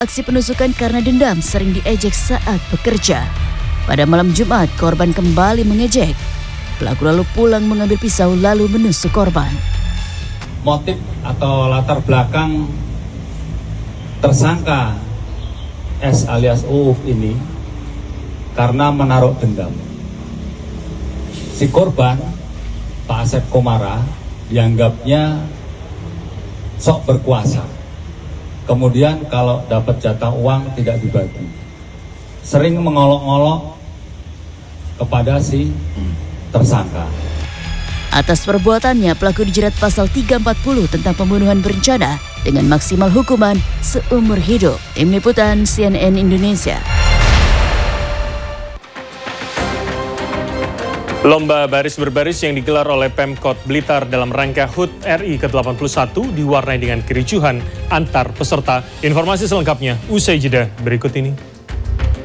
Aksi penusukan karena dendam sering diejek saat bekerja. Pada malam Jumat, korban kembali mengejek. Pelaku lalu pulang mengambil pisau lalu menusuk korban. Motif atau latar belakang tersangka S alias Uuf ini karena menaruh dendam. Si korban, Pak Asep Komara, dianggapnya sok berkuasa. Kemudian kalau dapat jatah uang tidak dibagi. Sering mengolok-olok kepada si tersangka. Atas perbuatannya, pelaku dijerat pasal 340 tentang pembunuhan berencana dengan maksimal hukuman seumur hidup. Tim Liputan CNN Indonesia. Lomba baris berbaris yang digelar oleh Pemkot Blitar dalam rangka HUT RI ke-81 diwarnai dengan kericuhan antar peserta. Informasi selengkapnya usai jeda berikut ini.